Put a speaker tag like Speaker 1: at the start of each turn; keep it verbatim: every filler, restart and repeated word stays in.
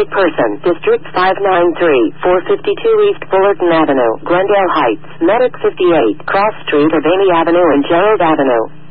Speaker 1: wanted person, District five nine three, four fifty-two East Fullerton Avenue, Glendale Heights, Medic fifty-eight, Cross Street of Amy Avenue and Gerald Avenue.